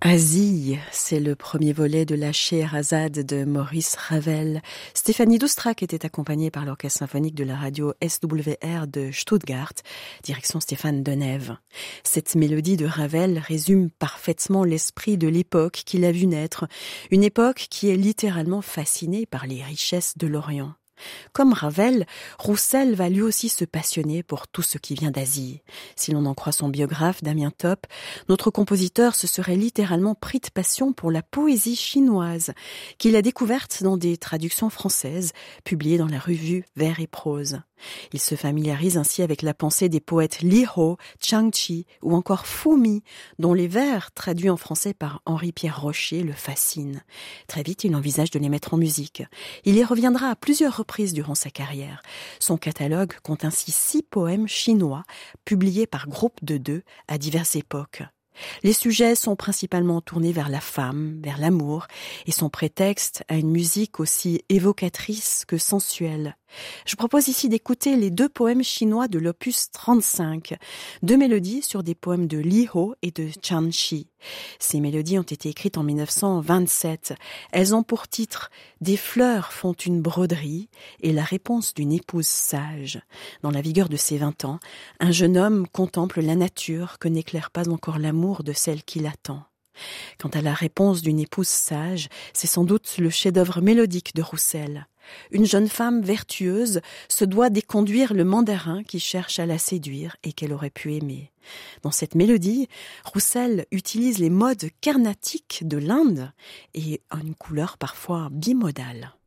Asie, c'est le premier volet de la Scheherazade de Maurice Ravel. Stéphanie Doustrac était accompagnée par l'orchestre symphonique de la radio SWR de Stuttgart, direction Stéphane Denève. Cette mélodie de Ravel résume parfaitement l'esprit de l'époque qu'il a vu naître, une époque qui est littéralement fascinée par les richesses de l'Orient. Comme Ravel, Roussel va lui aussi se passionner pour tout ce qui vient d'Asie. Si l'on en croit son biographe Damien Top, notre compositeur se serait littéralement pris de passion pour la poésie chinoise, qu'il a découverte dans des traductions françaises, publiées dans la revue Vers et Prose. Il se familiarise ainsi avec la pensée des poètes Li Hou, Chang Chi ou encore Fu Mi, dont les vers, traduits en français par Henri-Pierre Rocher, le fascinent. Très vite, il envisage de les mettre en musique. Il y reviendra à plusieurs reprises durant sa carrière. Son catalogue compte ainsi 6 poèmes chinois, publiés par groupe de 2 à diverses époques. Les sujets sont principalement tournés vers la femme, vers l'amour, et son prétexte à une musique aussi évocatrice que sensuelle. Je propose ici d'écouter les 2 poèmes chinois de l'opus 35, 2 mélodies sur des poèmes de Li Hou et de Chang Chi. Ces mélodies ont été écrites en 1927. Elles ont pour titre « Des fleurs font une broderie » et la réponse d'une épouse sage. Dans la vigueur de ses 20 ans, un jeune homme contemple la nature que n'éclaire pas encore l'amour de celle qui l'attend. Quant à la réponse d'une épouse sage, c'est sans doute le chef-d'œuvre mélodique de Roussel. Une jeune femme vertueuse se doit d'éconduire le mandarin qui cherche à la séduire et qu'elle aurait pu aimer. Dans cette mélodie, Roussel utilise les modes carnatiques de l'Inde et une couleur parfois bimodale.